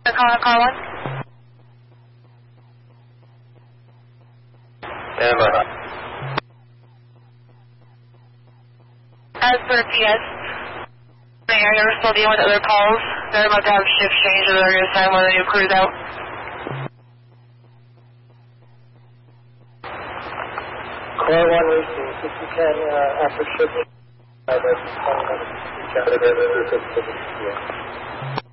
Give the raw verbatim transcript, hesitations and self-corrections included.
Calling car one. Stand by. As per P S, are you still dealing with other calls? They're about to have shift change, or they're going to send one of the new crews out. Car one racing, if you can, uh, after shift, uh, that's one minute. Reach out to them, yeah.